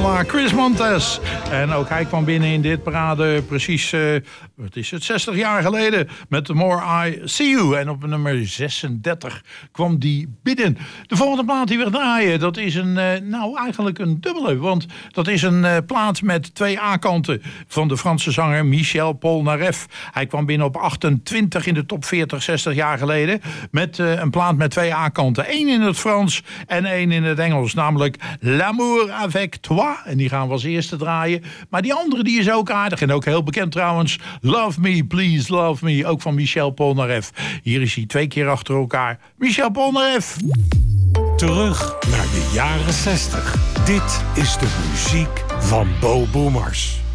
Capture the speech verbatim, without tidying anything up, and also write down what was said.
la Chris Montez. En ook hij kwam binnen in dit parade precies, uh, wat is het, zestig jaar geleden met The More I See You. En op nummer zesendertig kwam die binnen. De volgende plaat die we draaien, dat is een, uh, nou eigenlijk een dubbele. Want dat is een uh, plaat met twee A-kanten van de Franse zanger Michel Polnareff. Hij kwam binnen op achtentwintig in de top veertig, zestig jaar geleden. Met uh, een plaat met twee A-kanten. Eén in het Frans en één in het Engels. Namelijk L'amour avec toi. En die gaan we als eerste draaien. Maar die andere die is ook aardig. En ook heel bekend trouwens. Love Me, Please Love Me. Ook van Michel Polnareff. Hier is hij twee keer achter elkaar. Michel Polnareff. Terug naar de jaren zestig. Dit is de muziek van Bo Boomers.